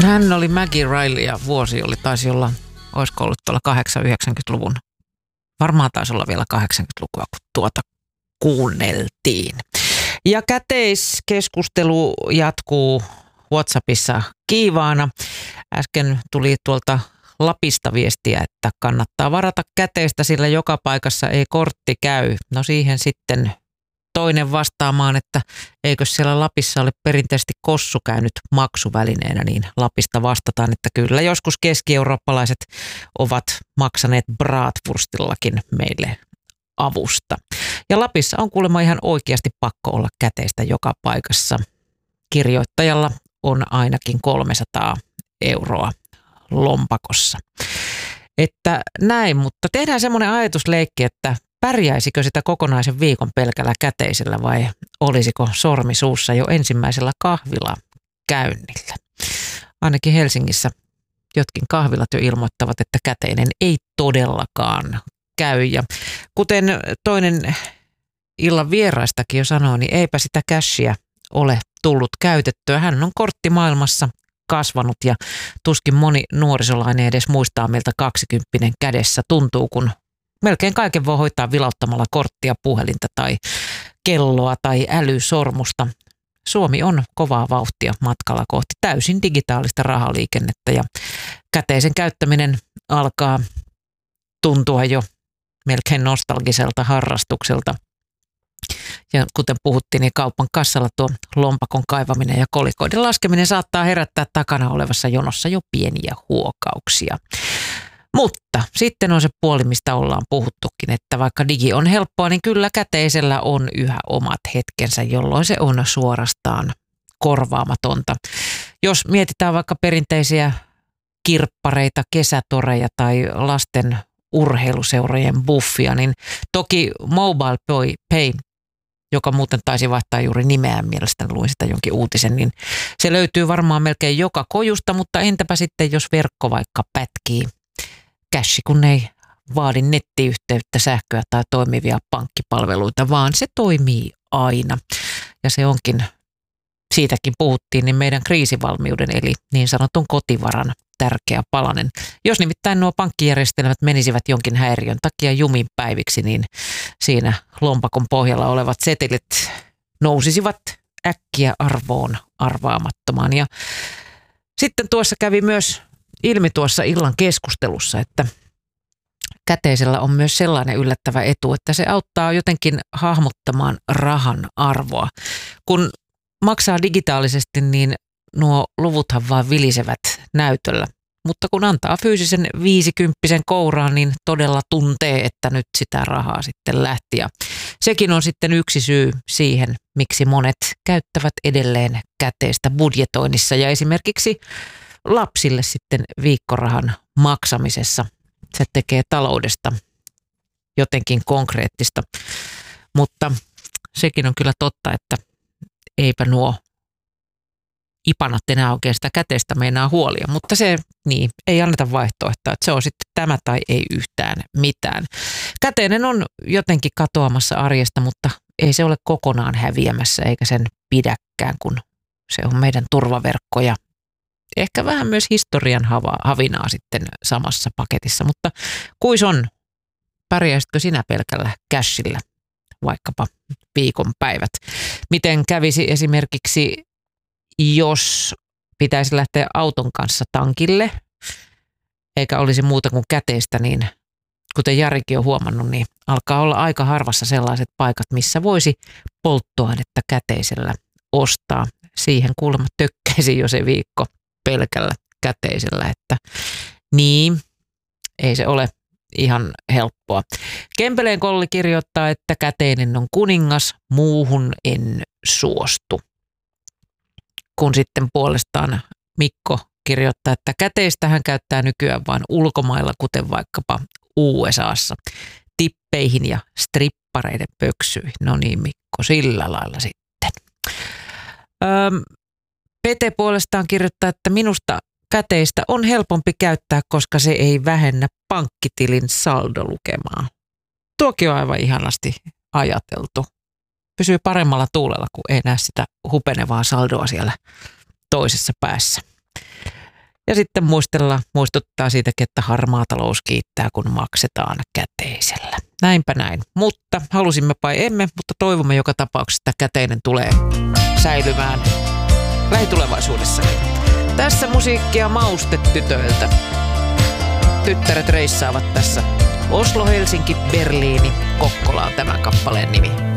Kun hän oli Maggie Riley ja vuosi taisi olla, olisiko ollut tuolla 80-90-luvun. Varmaan taisi olla vielä 80-lukua, kun tuota kuunneltiin. Ja käteiskeskustelu jatkuu WhatsAppissa kiivaana. Äsken tuli tuolta Lapista viestiä, että kannattaa varata käteistä, sillä joka paikassa ei kortti käy. No siihen sitten toinen vastaamaan, että eikö siellä Lapissa ole perinteisesti kossu käynyt maksuvälineenä, niin Lapista vastataan, että kyllä joskus keski-eurooppalaiset ovat maksaneet bratwurstillakin meille avusta. Ja Lapissa on kuulemma ihan oikeasti pakko olla käteistä joka paikassa. Kirjoittajalla on ainakin 300 euroa lompakossa. Että näin, mutta tehdään semmoinen ajatusleikki, että pärjäisikö sitä kokonaisen viikon pelkällä käteisellä vai olisiko sormi suussa jo ensimmäisellä kahvilakäynnillä? Ainakin Helsingissä jotkin kahvilat jo ilmoittavat, että käteinen ei todellakaan käy. Ja kuten toinen illan vieraistakin jo sanoi, niin eipä sitä cashia ole tullut käytettyä. Hän on korttimaailmassa kasvanut ja tuskin moni nuorisolainen edes muistaa, miltä 20 kädessä tuntuu, kun melkein kaiken voi hoitaa vilauttamalla korttia, puhelinta tai kelloa tai älysormusta. Suomi on kovaa vauhtia matkalla kohti täysin digitaalista rahaliikennettä ja käteisen käyttäminen alkaa tuntua jo melkein nostalgiselta harrastukselta. Ja kuten puhuttiin, niin kaupan kassalla tuo lompakon kaivaminen ja kolikoiden laskeminen saattaa herättää takana olevassa jonossa jo pieniä huokauksia. Mutta sitten on se puoli, mistä ollaan puhuttukin, että vaikka digi on helppoa, niin kyllä käteisellä on yhä omat hetkensä, jolloin se on suorastaan korvaamatonta. Jos mietitään vaikka perinteisiä kirppareita, kesätoreja tai lasten urheiluseurojen buffia, niin toki Mobile Pay, joka muuten taisi vaihtaa juuri nimeään, mielestäni luin sitä jonkin uutisen, niin se löytyy varmaan melkein joka kojusta, mutta entäpä sitten, jos verkko vaikka pätkii? Cash, kun ei vaadi nettiyhteyttä, sähköä tai toimivia pankkipalveluita, vaan se toimii aina. Ja se onkin, siitäkin puhuttiin, niin meidän kriisivalmiuden eli niin sanotun kotivaran tärkeä palanen. Jos nimittäin nuo pankkijärjestelmät menisivät jonkin häiriön takia jumin päiviksi, niin siinä lompakon pohjalla olevat setelit nousisivat äkkiä arvoon arvaamattomaan. Ja sitten tuossa kävi myös ilmi tuossa illan keskustelussa, että käteisellä on myös sellainen yllättävä etu, että se auttaa jotenkin hahmottamaan rahan arvoa. Kun maksaa digitaalisesti, niin nuo luvuthan vaan vilisevät näytöllä. Mutta kun antaa fyysisen 50 kouraan, niin todella tuntee, että nyt sitä rahaa sitten lähti. Ja sekin on sitten yksi syy siihen, miksi monet käyttävät edelleen käteistä budjetoinnissa ja esimerkiksi lapsille sitten viikkorahan maksamisessa. Se tekee taloudesta jotenkin konkreettista, mutta sekin on kyllä totta, että eipä nuo ipanat enää oikein sitä käteistä meinaa huolia, mutta se niin, ei anneta vaihtoehtoa, että se on sitten tämä tai ei yhtään mitään. Käteinen on jotenkin katoamassa arjesta, mutta ei se ole kokonaan häviämässä eikä sen pidäkään, kun se on meidän turvaverkko ja ehkä vähän myös historian havinaa sitten samassa paketissa, mutta kuis on, pärjäisitkö sinä pelkällä cashillä vaikkapa viikonpäivät? Miten kävisi esimerkiksi, jos pitäisi lähteä auton kanssa tankille, eikä olisi muuta kuin käteistä, niin kuten Jarikin on huomannut, niin alkaa olla aika harvassa sellaiset paikat, missä voisi polttoainetta käteisellä ostaa. Siihen kuulemma tökkäisi jo se viikko pelkällä käteisellä, että niin, ei se ole ihan helppoa. Kempeleen Kolli kirjoittaa, että käteinen on kuningas, muuhun en suostu. Kun sitten puolestaan Mikko kirjoittaa, että käteistä hän käyttää nykyään vain ulkomailla, kuten vaikkapa USAssa, tippeihin ja strippareiden pöksyihin. No niin Mikko, sillä lailla sitten. Pete puolestaan kirjoittaa, että minusta käteistä on helpompi käyttää, koska se ei vähennä pankkitilin saldolukemaa. Tuokin on aivan ihanasti ajateltu. Pysyy paremmalla tuulella, kun ei näe sitä hupenevaa saldoa siellä toisessa päässä. Ja sitten muistuttaa siitäkin, että harmaa talous kiittää, kun maksetaan käteisellä. Näinpä näin. Mutta halusimmepa emme, mutta toivomme joka tapauksessa, että käteinen tulee säilymään lähitulevaisuudessakin. Tässä musiikkia Maustetytöiltä. Tyttäret reissaavat tässä Oslo, Helsinki, Berliini, Kokkola on tämän kappaleen nimi.